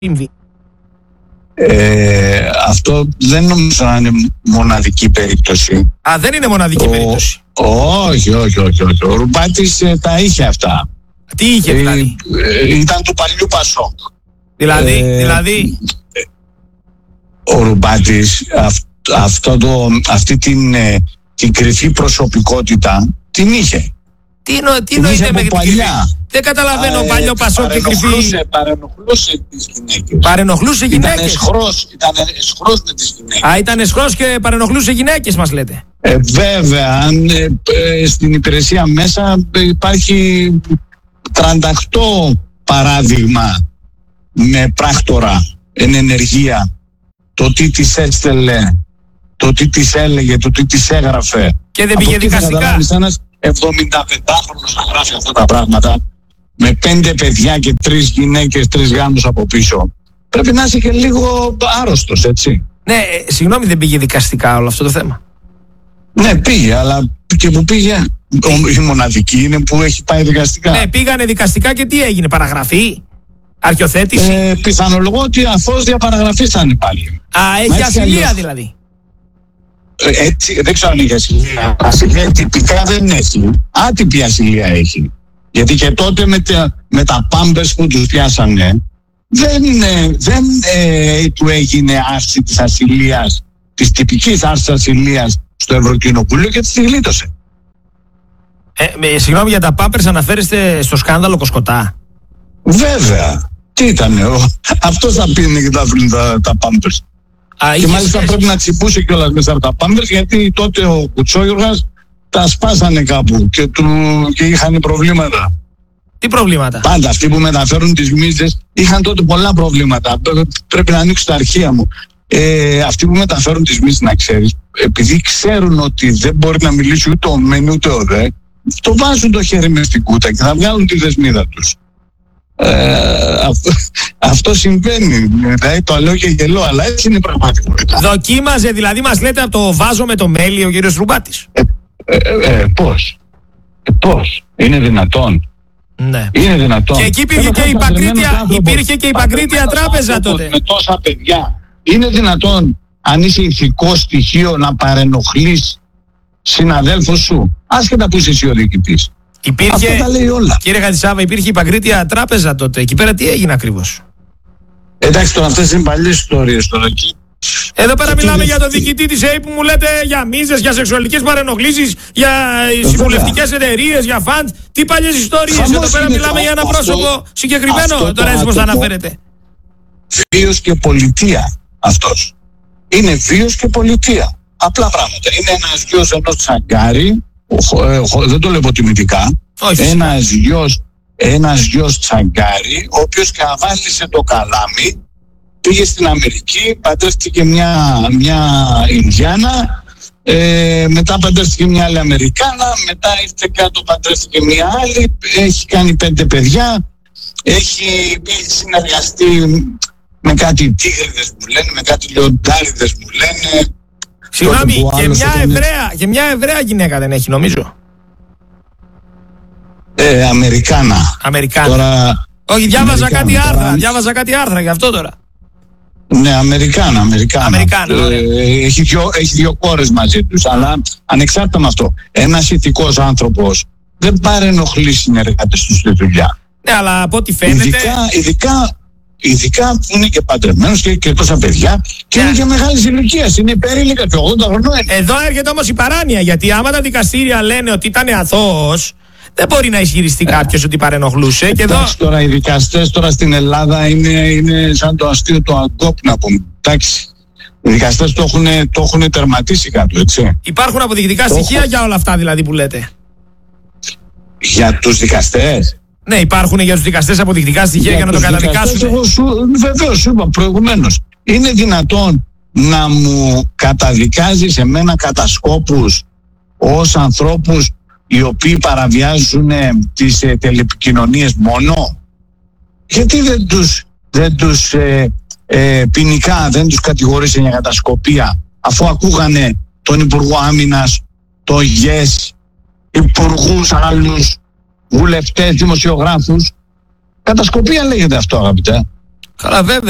Αυτό δεν νομίζω να είναι μοναδική περίπτωση. Α, δεν είναι μοναδική περίπτωση. Όχι. Ο Ρουμπάτης τα είχε αυτά. Τι είχε δηλαδή? Ήταν του παλιού Πασόκ. Δηλαδή. Ο Ρουμπάτης αυτή την κρυφή προσωπικότητα την είχε. Τι εννοείται με παλιά? Δεν καταλαβαίνω παλιό Πασόκ και κρυφή. Παρενοχλούσε τις γυναίκες. Παρενοχλούσε γυναίκες. Ήταν εσχρός με τις γυναίκες. Α, ήταν εσχρός και παρενοχλούσε γυναίκες, μας λέτε. Βέβαια, στην υπηρεσία μέσα υπάρχει 38 παράδειγμα με πράκτορα εν ενεργεία. Το τι της έστελε, το τι της έλεγε, το τι της έγραφε. Και δεν πήγε δικαστικά. Ένας 75χρονος να γράφει αυτά τα πράγματα με 5 παιδιά και 3 γυναίκες, 3 γάμους από πίσω. Πρέπει να είσαι και λίγο άρρωστος, έτσι. Ναι, συγγνώμη, δεν πήγε δικαστικά όλο αυτό το θέμα? Ναι, πήγε, αλλά και που πήγε. Η μοναδική είναι που έχει πάει δικαστικά. Ναι, πήγανε δικαστικά και τι έγινε, παραγραφή, αρχιοθέτηση? Πιθανολογώ ότι αφός διαπαραγραφήσανε πάλι. Α, έχει ασυλία δηλαδή. Έτσι, δεν ξέρω αν έχει ασυλία. Ασυλία τυπικά δεν έχει. Άτυπη ασυλία έχει. Γιατί και τότε με τα πάμπερς που τους πιάσανε δεν του έγινε άρση της ασυλίας, της τυπικής άρσης ασυλίας στο Ευρωκοινοβούλιο και τη γλίτωσε. Συγγνώμη, για τα πάμπερς αναφέρεστε στο σκάνδαλο Κοσκοτά? Βέβαια. Τι ήτανε, αυτός θα πίνει και τα βρουν τα πάμπερς. Και μάλιστα πρέπει να τσιπούσε κιόλας μέσα από τα πάμπερς, γιατί τότε ο Κουτσόγιουργας τα σπάσανε κάπου και είχαν προβλήματα. Τι προβλήματα? Πάντα αυτοί που μεταφέρουν τις μίζες είχαν τότε πολλά προβλήματα. Πρέπει να ανοίξω τα αρχεία μου. Αυτοί που μεταφέρουν τις μίζες, να ξέρεις, επειδή ξέρουν ότι δεν μπορεί να μιλήσει ούτε ο μεν ούτε ο δε, το βάζουν το χέρι μες στην κούτα και θα βγάλουν τη δεσμίδα τους. Αυτό συμβαίνει. Δηλαδή το λέω και γελώ, αλλά έτσι είναι η πραγματικότητα. Δοκίμαζε, δηλαδή μας λέτε, από το βάζο με το μέλι ο κύριος Ρουμπάτης? Πώς? Είναι δυνατόν? Ναι. Είναι δυνατόν? Και εκεί υπήρχε και η Παγκρίτια Τράπεζα τότε. Με τόσα παιδιά. Είναι δυνατόν, αν είσαι ηθικό στοιχείο, να παρενοχλείς συναδέλφους σου, άσχετα που είσαι εσύ ο διοικητής? Αυτό τα λέει όλα. Κύριε Χατζησάβα, υπήρχε η Παγκρίτια Τράπεζα τότε. Εκεί πέρα τι έγινε ακριβώς? Εντάξει, τώρα αυτές είναι παλιές ιστορίες τώρα. Εδώ πέρα μιλάμε για τον διοικητή της ΕΕΠ που μου λέτε για μίζες, για σεξουαλικές παρενοχλήσεις, για συμβουλευτικές εταιρείες, για φαντ. Τι παλιές ιστορίες? Εδώ πέρα μιλάμε για ένα πρόσωπο συγκεκριμένο. Τώρα έτσι πως θα αναφέρετε. Βίος και πολιτεία αυτός. Είναι βίος και πολιτεία. Απλά πράγματα. Είναι ένας γιος ενός τσαγκάρι. Δεν το λέω υποτιμητικά. Ένας γιος τσαγκάρι, ο οποίος καβάλισε το καλάμι, πήγε στην Αμερική, παντρεύτηκε μια Ινδιάνα, μετά παντρεύτηκε μια άλλη Αμερικάνα, μετά ήρθε κάτω, παντρεύτηκε μια άλλη, έχει κάνει 5 παιδιά, έχει συνεργαστεί με κάτι τίγριδες που λένε, με κάτι λεοντάριδες που λένε. Συγγνώμη, και μια Εβραία γυναίκα δεν έχει, νομίζω? Αμερικάνα. Τώρα, όχι, διάβαζα κάτι άρθρα γι' αυτό τώρα. Ναι, Αμερικάνα. Έχει 2 κόρες μαζί τους, αλλά ανεξάρτητα με αυτό, ένας ηθικός άνθρωπος δεν παρενοχλεί συνεργάτες του στη δουλειά. Ναι, αλλά από ό,τι φαίνεται. Ειδικά που είναι και παντρεμένος και τόσα παιδιά και είναι και μεγάλης ηλικίας, είναι υπερήλικα και 80 χρονών. Εδώ έρχεται όμως η παράνοια, γιατί άμα τα δικαστήρια λένε ότι ήταν αθώος, δεν μπορεί να ισχυριστεί κάποιος ότι παρενοχλούσε. Και εδώ... Τώρα οι δικαστές τώρα στην Ελλάδα είναι σαν το αστείο του Αγκόπ, να πούμε. Εντάξει. Οι δικαστές το έχουν τερματίσει κάτω, έτσι. Υπάρχουν αποδεικτικά στοιχεία για όλα αυτά δηλαδή που λέτε? Για τους δικαστές? Ναι, υπάρχουν για τους δικαστές αποδεικτικά στοιχεία για να το καταδικάσουν. Βεβαίως, σου είπα προηγουμένως. Είναι δυνατόν να μου καταδικάζεις εμένα κατά σκόπους ως ανθρώπους οι οποίοι παραβιάζουν τις τηλεπικοινωνίες μόνο? Γιατί δεν τους ποινικά δεν τους κατηγορήσε για κατασκοπία, αφού ακούγανε τον Υπουργό Άμυνας, το ΓΕΣ, υπουργούς άλλους, βουλευτές, δημοσιογράφους? Κατασκοπία λέγεται αυτό, αγαπητέ. Καλά, βέβαια.